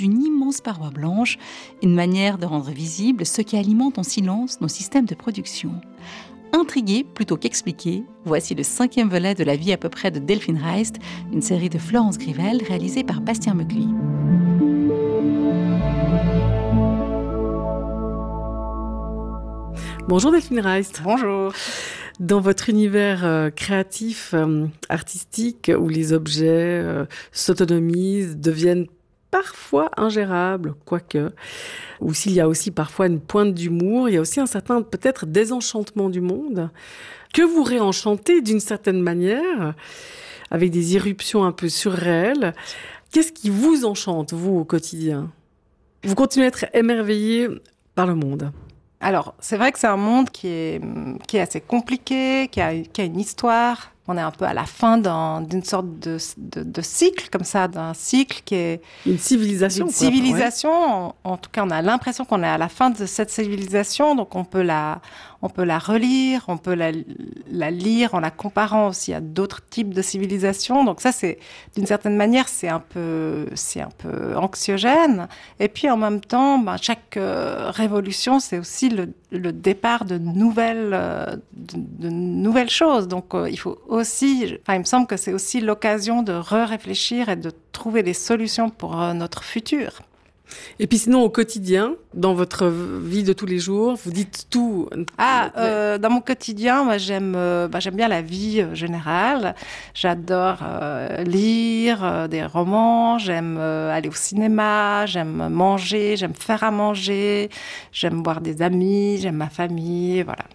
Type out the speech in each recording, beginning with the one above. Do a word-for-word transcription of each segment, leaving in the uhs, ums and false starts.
d'une immense paroi blanche, une manière de rendre visible ce qui alimente en silence nos systèmes de production. Intrigué plutôt qu'expliqué, voici le cinquième volet de la vie à peu près de Delphine Reist, une série de Florence Grivel réalisée par Bastien Meucli. Bonjour Delphine Reist. Bonjour. Dans votre univers euh, créatif, euh, artistique, où les objets euh, s'autonomisent, deviennent parfois ingérables, quoique, ou s'il y a aussi parfois une pointe d'humour, il y a aussi un certain peut-être désenchantement du monde, que vous réenchantez d'une certaine manière, avec des irruptions un peu surréelles. Qu'est-ce qui vous enchante, vous, au quotidien ? Vous continuez à être émerveillé par le monde ? Alors, c'est vrai que c'est un monde qui est, qui est assez compliqué, qui a, qui a une histoire. On est un peu à la fin d'un, d'une sorte de, de, de cycle, comme ça, d'un cycle qui est... Une civilisation. Une civilisation. En, en tout cas, on a l'impression qu'on est à la fin de cette civilisation, donc on peut la, on peut la relire, on peut la, la lire en la comparant aussi à d'autres types de civilisations. Donc ça, c'est, d'une certaine manière, c'est un peu, c'est un peu anxiogène. Et puis, en même temps, ben, chaque euh, révolution, c'est aussi le, le départ de nouvelles, euh, de, de nouvelles choses. Donc, euh, il faut aussi, enfin, il me semble que c'est aussi l'occasion de re-réfléchir et de trouver des solutions pour euh, notre futur. Et puis sinon, au quotidien, dans votre vie de tous les jours, vous dites tout. Ah, euh, dans mon quotidien, moi, j'aime, euh, bah, j'aime bien la vie euh, générale. J'adore euh, lire euh, des romans, j'aime euh, aller au cinéma, j'aime manger, j'aime faire à manger, j'aime voir des amis, j'aime ma famille, voilà.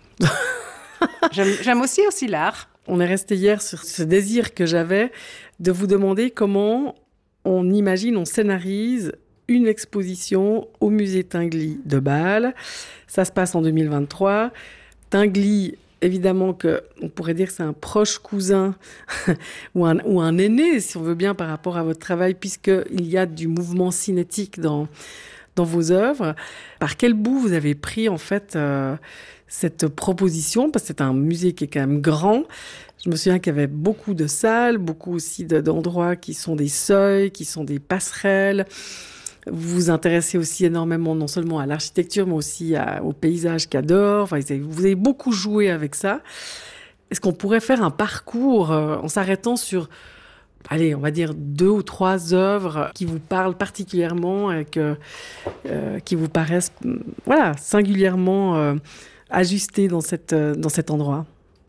j'aime, j'aime aussi, aussi l'art. On est resté hier sur ce désir que j'avais de vous demander comment on imagine, on scénarise une exposition au musée Tinguely de Bâle. Ça se passe en deux mille vingt-trois. Tinguely, évidemment qu'on pourrait dire que c'est un proche cousin ou, un, ou un aîné, si on veut bien, par rapport à votre travail, puisqu'il y a du mouvement cinétique dans, dans vos œuvres. Par quel bout vous avez pris, en fait, euh, cette proposition ? Parce que c'est un musée qui est quand même grand. Je me souviens qu'il y avait beaucoup de salles, beaucoup aussi de, d'endroits qui sont des seuils, qui sont des passerelles. Vous vous intéressez aussi énormément, non seulement à l'architecture, mais aussi à, au paysage qu'il y a dehors. Enfin, vous avez beaucoup joué avec ça. Est-ce qu'on pourrait faire un parcours euh, en s'arrêtant sur, allez, on va dire deux ou trois œuvres qui vous parlent particulièrement et que, euh, qui vous paraissent, voilà, singulièrement euh, ajustées dans, cette, euh, dans cet endroit ?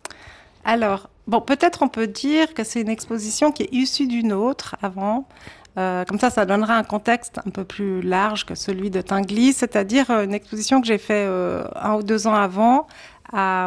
Alors, bon, peut-être on peut dire que c'est une exposition qui est issue d'une autre avant. Euh, comme ça, ça donnera un contexte un peu plus large que celui de Tinguely, c'est-à-dire une exposition que j'ai fait euh, un ou deux ans avant à,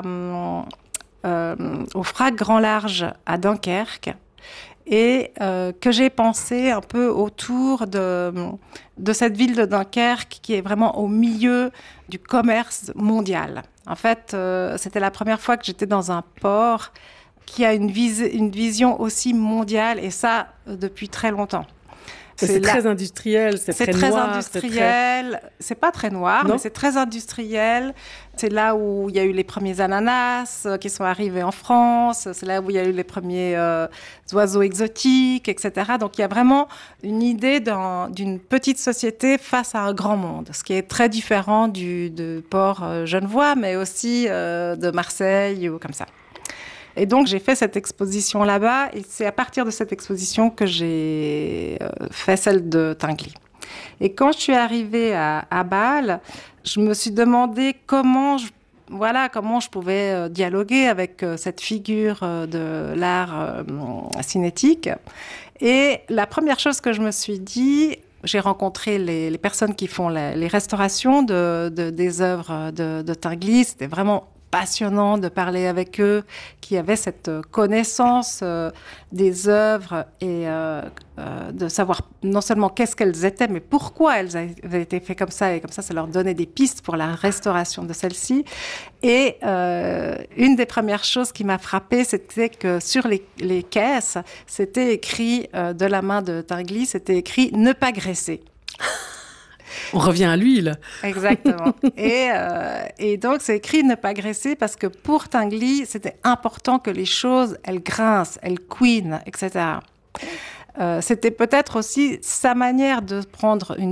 euh, au Frac Grand Large à Dunkerque et euh, que j'ai pensé un peu autour de, de cette ville de Dunkerque qui est vraiment au milieu du commerce mondial. En fait, euh, c'était la première fois que j'étais dans un port qui a une, vis- une vision aussi mondiale et ça euh, depuis très longtemps. C'est, c'est très industriel, c'est, c'est très, très noir. industriel. C'est, très... c'est pas très noir, non, mais c'est très industriel. C'est là où il y a eu les premiers ananas qui sont arrivés en France. C'est là où il y a eu les premiers euh, oiseaux exotiques, et cetera. Donc il y a vraiment une idée dans, d'une petite société face à un grand monde, ce qui est très différent du de port euh, genevois, mais aussi euh, de Marseille ou comme ça. Et donc, j'ai fait cette exposition là-bas et c'est à partir de cette exposition que j'ai euh, fait celle de Tinguely. Et quand je suis arrivée à, à Bâle, je me suis demandé comment je, voilà, comment je pouvais euh, dialoguer avec euh, cette figure euh, de l'art euh, cinétique. Et la première chose que je me suis dit, j'ai rencontré les, les personnes qui font la, les restaurations de, de, des œuvres de, de Tinguely. C'était vraiment passionnant de parler avec eux, qui avaient cette connaissance euh, des œuvres et euh, euh, de savoir non seulement qu'est-ce qu'elles étaient, mais pourquoi elles avaient été faites comme ça. Et comme ça, ça leur donnait des pistes pour la restauration de celles-ci. Et euh, une des premières choses qui m'a frappée, c'était que sur les, les caisses, c'était écrit euh, de la main de Tinguely, c'était écrit « Ne pas graisser ». On revient à l'huile. Exactement. et, euh, et donc, c'est écrit ne pas graisser parce que pour Tinguely, c'était important que les choses, elles grincent, elles couinent, et cetera. Euh, c'était peut-être aussi sa manière de prendre une